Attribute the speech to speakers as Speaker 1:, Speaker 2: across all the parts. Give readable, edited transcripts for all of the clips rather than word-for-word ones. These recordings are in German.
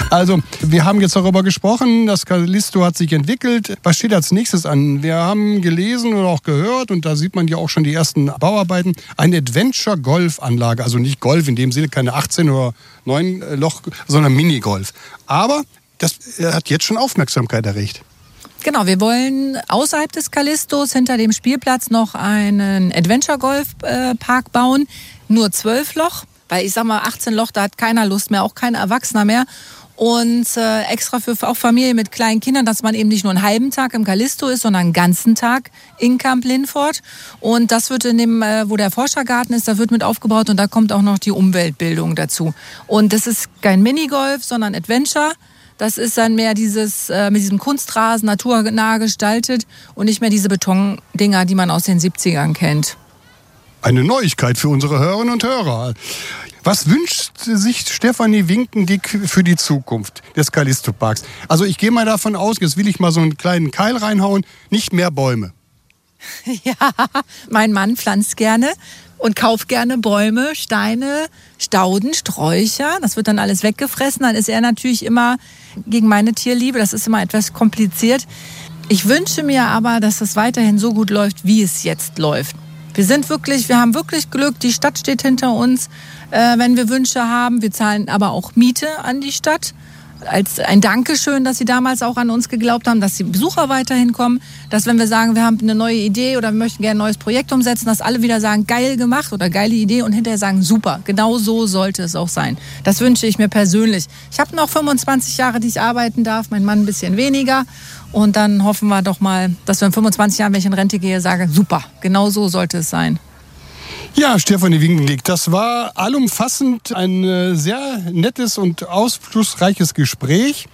Speaker 1: Also, wir haben jetzt darüber gesprochen, das Callisto hat sich entwickelt. Was steht als nächstes an? Wir haben gelesen oder auch gehört, und da sieht man ja auch schon die ersten Bauarbeiten, eine Adventure-Golf-Anlage. Also nicht Golf in dem Sinne, keine 18 oder 9 Loch, sondern Minigolf. Aber das hat jetzt schon Aufmerksamkeit erregt.
Speaker 2: Genau, wir wollen außerhalb des Callistos hinter dem Spielplatz noch einen Adventure-Golf-Park bauen. Nur 12 Loch, weil ich sag mal 18 Loch, da hat keiner Lust mehr, auch kein Erwachsener mehr. Und extra für auch Familien mit kleinen Kindern, dass man eben nicht nur einen halben Tag im Callisto ist, sondern einen ganzen Tag in Camp Lindfort. Und das wird in dem, wo der Forschergarten ist, da wird mit aufgebaut und da kommt auch noch die Umweltbildung dazu. Und das ist kein Minigolf, sondern Adventure. Das ist dann mehr dieses mit diesem Kunstrasen, naturnah gestaltet und nicht mehr diese Betondinger, die man aus den 70ern kennt.
Speaker 1: Eine Neuigkeit für unsere Hörerinnen und Hörer. Was wünscht sich Stefanie Winkendick für die Zukunft des Callisto-Parks? Also ich gehe mal davon aus, jetzt will ich mal so einen kleinen Keil reinhauen, nicht mehr Bäume.
Speaker 2: Ja, mein Mann pflanzt gerne und kauft gerne Bäume, Steine, Stauden, Sträucher. Das wird dann alles weggefressen. Dann ist er natürlich immer gegen meine Tierliebe. Das ist immer etwas kompliziert. Ich wünsche mir aber, dass es weiterhin so gut läuft, wie es jetzt läuft. Wir haben wirklich Glück. Die Stadt steht hinter uns, wenn wir Wünsche haben. Wir zahlen aber auch Miete an die Stadt. Als ein Dankeschön, dass sie damals auch an uns geglaubt haben, dass die Besucher weiterhin kommen, dass wenn wir sagen, wir haben eine neue Idee oder wir möchten gerne ein neues Projekt umsetzen, dass alle wieder sagen, geil gemacht oder geile Idee und hinterher sagen, super, genau so sollte es auch sein. Das wünsche ich mir persönlich. Ich habe noch 25 Jahre, die ich arbeiten darf, mein Mann ein bisschen weniger und dann hoffen wir doch mal, dass wir in 25 Jahren, wenn ich in Rente gehe, sage, super, genau so sollte es sein.
Speaker 1: Ja, Stefanie Winkendick, das war allumfassend ein sehr nettes und aufschlussreiches Gespräch.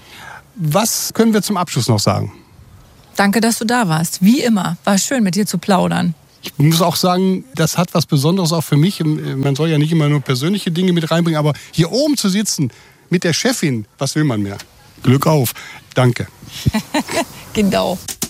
Speaker 1: Was können wir zum Abschluss noch sagen?
Speaker 2: Danke, dass du da warst. Wie immer. War schön, mit dir zu plaudern.
Speaker 1: Ich muss auch sagen, das hat was Besonderes auch für mich. Man soll ja nicht immer nur persönliche Dinge mit reinbringen, aber hier oben zu sitzen mit der Chefin, was will man mehr? Glück auf. Danke.
Speaker 2: Genau.